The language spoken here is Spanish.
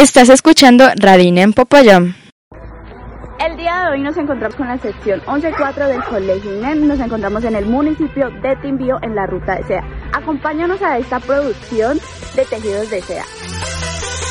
Estás escuchando Radina en Popayán. El día de hoy nos encontramos con la sección 11.4 del Colegio INEM. Nos encontramos en el municipio de Timbío en la ruta de seda. Acompáñanos a esta producción de tejidos de seda.